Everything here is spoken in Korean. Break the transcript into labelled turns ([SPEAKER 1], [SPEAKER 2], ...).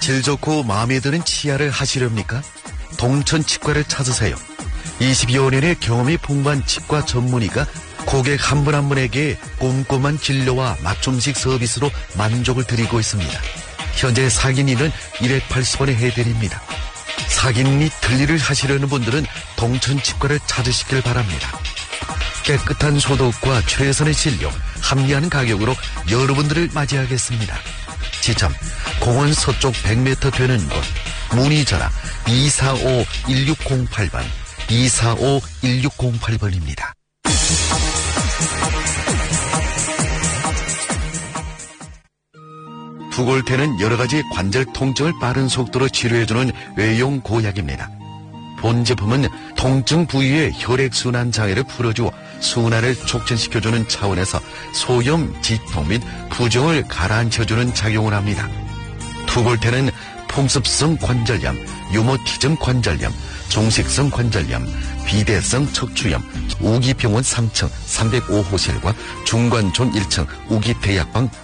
[SPEAKER 1] 질 좋고 마음에 드는 치아를 하시렵니까? 동천치과를 찾으세요. 20여 년의 경험이 풍부한 치과 전문의가 고객 한 분 한 분에게 꼼꼼한 진료와 맞춤식 서비스로 만족을 드리고 있습니다. 현재 사기니는 180원에 해드립니다. 사기니 들리를 하시려는 분들은 동천치과를 찾으시길 바랍니다. 깨끗한 소독과 최선의 진료, 합리한 가격으로 여러분들을 맞이하겠습니다. 지점, 공원 서쪽 100m 되는 곳, 문의 전화 245-1608번, 245-1608번입니다. 투골테는 여러가지 관절 통증을 빠른 속도로 치료해주는 외용 고약입니다. 본 제품은 통증 부위의 혈액순환 장애를 풀어주어 순환을 촉진시켜주는 차원에서 소염, 지통 및 부종을 가라앉혀주는 작용을 합니다. 투골테는 풍습성 관절염, 유모티즘 관절염, 종식성 관절염, 비대성 척추염, 우기병원 3층 305호실과 중관촌 1층 우기대약방